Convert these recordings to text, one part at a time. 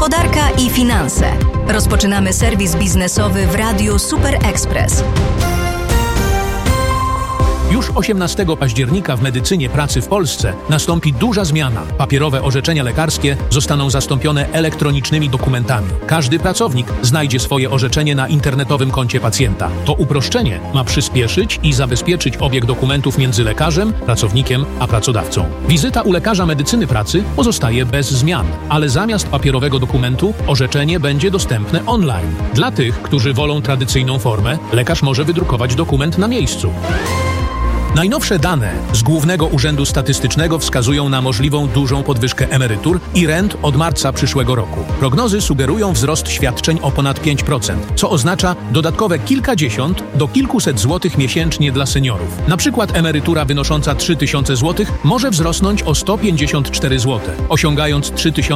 Gospodarka i finanse. Rozpoczynamy serwis biznesowy w Radiu Super Express. Już 18 października w medycynie pracy w Polsce nastąpi duża zmiana. Papierowe orzeczenia lekarskie zostaną zastąpione elektronicznymi dokumentami. Każdy pracownik znajdzie swoje orzeczenie na internetowym koncie pacjenta. To uproszczenie ma przyspieszyć i zabezpieczyć obieg dokumentów między lekarzem, pracownikiem a pracodawcą. Wizyta u lekarza medycyny pracy pozostaje bez zmian, ale zamiast papierowego dokumentu orzeczenie będzie dostępne online. Dla tych, którzy wolą tradycyjną formę, lekarz może wydrukować dokument na miejscu. Najnowsze dane z Głównego Urzędu Statystycznego wskazują na możliwą dużą podwyżkę emerytur i rent od marca przyszłego roku. Prognozy sugerują wzrost świadczeń o ponad 5%, co oznacza dodatkowe kilkadziesiąt do kilkuset złotych miesięcznie dla seniorów. Na przykład emerytura wynosząca 3000 zł może wzrosnąć o 154 zł, osiągając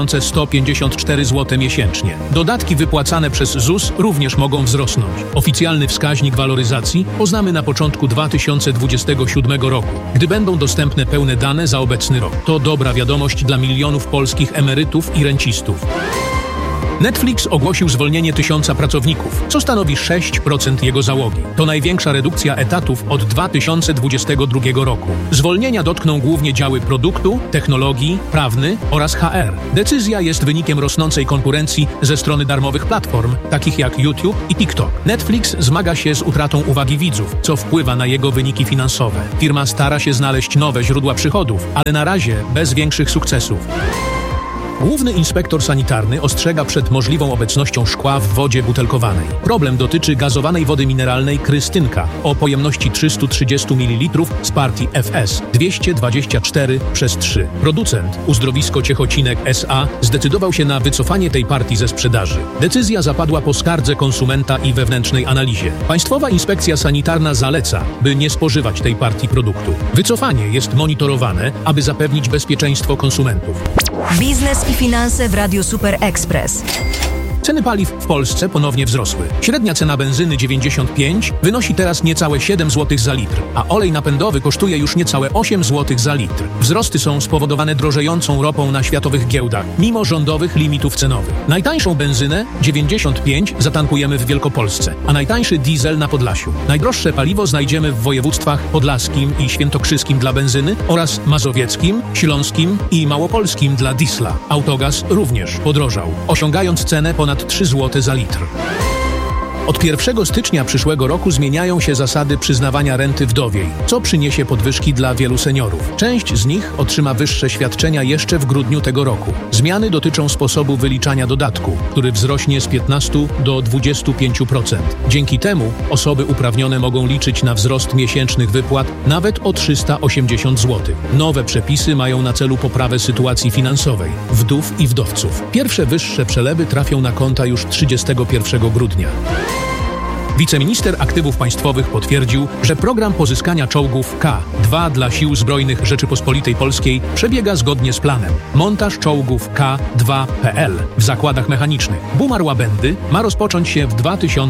3154 zł miesięcznie. Dodatki wypłacane przez ZUS również mogą wzrosnąć. Oficjalny wskaźnik waloryzacji poznamy na początku 2027 roku, gdy będą dostępne pełne dane za obecny rok. To dobra wiadomość dla milionów polskich emerytów i rencistów. Netflix ogłosił zwolnienie 1000 pracowników, co stanowi 6% jego załogi. To największa redukcja etatów od 2022 roku. Zwolnienia dotkną głównie działy produktu, technologii, prawny oraz HR. Decyzja jest wynikiem rosnącej konkurencji ze strony darmowych platform, takich jak YouTube i TikTok. Netflix zmaga się z utratą uwagi widzów, co wpływa na jego wyniki finansowe. Firma stara się znaleźć nowe źródła przychodów, ale na razie bez większych sukcesów. Główny inspektor sanitarny ostrzega przed możliwą obecnością szkła w wodzie butelkowanej. Problem dotyczy gazowanej wody mineralnej Krystynka o pojemności 330 ml z partii FS 224/3. Producent, Uzdrowisko Ciechocinek S.A., zdecydował się na wycofanie tej partii ze sprzedaży. Decyzja zapadła po skardze konsumenta i wewnętrznej analizie. Państwowa Inspekcja Sanitarna zaleca, by nie spożywać tej partii produktu. Wycofanie jest monitorowane, aby zapewnić bezpieczeństwo konsumentów. Biznes i finanse w Radiu Super Express. Ceny paliw w Polsce ponownie wzrosły. Średnia cena benzyny 95 wynosi teraz niecałe 7 zł za litr, a olej napędowy kosztuje już niecałe 8 zł za litr. Wzrosty są spowodowane drożejącą ropą na światowych giełdach, mimo rządowych limitów cenowych. Najtańszą benzynę 95 zatankujemy w Wielkopolsce, a najtańszy diesel na Podlasiu. Najdroższe paliwo znajdziemy w województwach podlaskim i świętokrzyskim dla benzyny oraz mazowieckim, śląskim i małopolskim dla diesla. Autogaz również podrożał, osiągając cenę ponad 3 zł za litr. Od 1 stycznia przyszłego roku zmieniają się zasady przyznawania renty wdowiej, co przyniesie podwyżki dla wielu seniorów. Część z nich otrzyma wyższe świadczenia jeszcze w grudniu tego roku. Zmiany dotyczą sposobu wyliczania dodatku, który wzrośnie z 15 do 25%. Dzięki temu osoby uprawnione mogą liczyć na wzrost miesięcznych wypłat nawet o 380 zł. Nowe przepisy mają na celu poprawę sytuacji finansowej wdów i wdowców. Pierwsze wyższe przelewy trafią na konta już 31 grudnia. Wiceminister Aktywów Państwowych potwierdził, że program pozyskania czołgów K2 dla Sił Zbrojnych Rzeczypospolitej Polskiej przebiega zgodnie z planem. Montaż czołgów K2PL w zakładach mechanicznych Bumar-Łabędy ma rozpocząć się w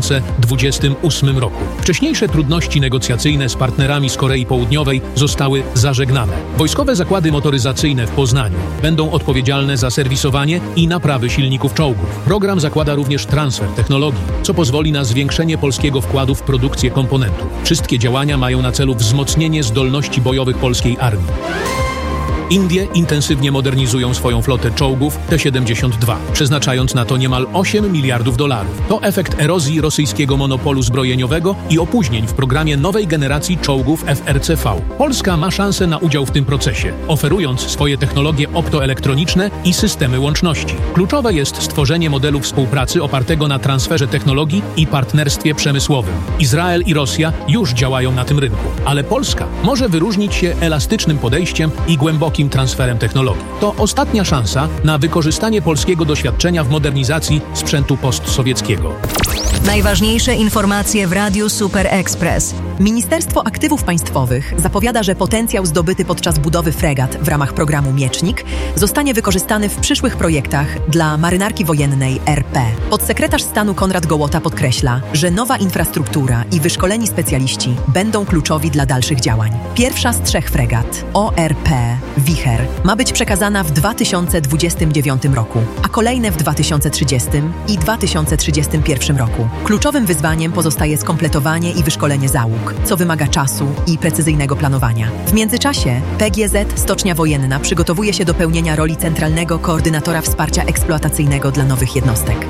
2028 roku. Wcześniejsze trudności negocjacyjne z partnerami z Korei Południowej zostały zażegnane. Wojskowe zakłady motoryzacyjne w Poznaniu będą odpowiedzialne za serwisowanie i naprawy silników czołgów. Program zakłada również transfer technologii, co pozwoli na zwiększenie polskiego wkładu w produkcję komponentów. Wszystkie działania mają na celu wzmocnienie zdolności bojowych polskiej armii. Indie intensywnie modernizują swoją flotę czołgów T-72, przeznaczając na to niemal $8 miliardów. To efekt erozji rosyjskiego monopolu zbrojeniowego i opóźnień w programie nowej generacji czołgów FRCV. Polska ma szansę na udział w tym procesie, oferując swoje technologie optoelektroniczne i systemy łączności. Kluczowe jest stworzenie modelu współpracy opartego na transferze technologii i partnerstwie przemysłowym. Izrael i Rosja już działają na tym rynku, ale Polska może wyróżnić się elastycznym podejściem i głębokim transferem technologii. To ostatnia szansa na wykorzystanie polskiego doświadczenia w modernizacji sprzętu postsowieckiego. Najważniejsze informacje w Radiu Super Express. Ministerstwo Aktywów Państwowych zapowiada, że potencjał zdobyty podczas budowy fregat w ramach programu Miecznik zostanie wykorzystany w przyszłych projektach dla Marynarki Wojennej RP. Podsekretarz stanu Konrad Gołota podkreśla, że nowa infrastruktura i wyszkoleni specjaliści będą kluczowi dla dalszych działań. Pierwsza z 3 fregat, ORP Wicher, ma być przekazana w 2029 roku, a kolejne w 2030 i 2031 roku. Kluczowym wyzwaniem pozostaje skompletowanie i wyszkolenie załóg, co wymaga czasu i precyzyjnego planowania. W międzyczasie PGZ Stocznia Wojenna przygotowuje się do pełnienia roli centralnego koordynatora wsparcia eksploatacyjnego dla nowych jednostek.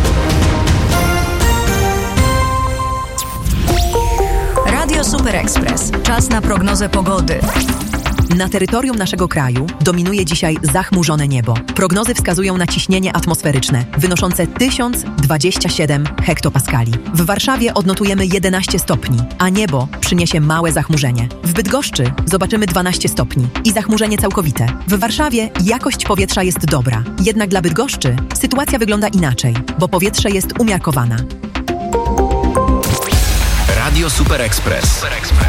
Radio Super Express. Czas na prognozę pogody. Na terytorium naszego kraju dominuje dzisiaj zachmurzone niebo. Prognozy wskazują na ciśnienie atmosferyczne wynoszące 1027 hektopaskali. W Warszawie odnotujemy 11 stopni, a niebo przyniesie małe zachmurzenie. W Bydgoszczy zobaczymy 12 stopni i zachmurzenie całkowite. W Warszawie jakość powietrza jest dobra, jednak dla Bydgoszczy sytuacja wygląda inaczej, bo powietrze jest umiarkowane. Radio Super Express.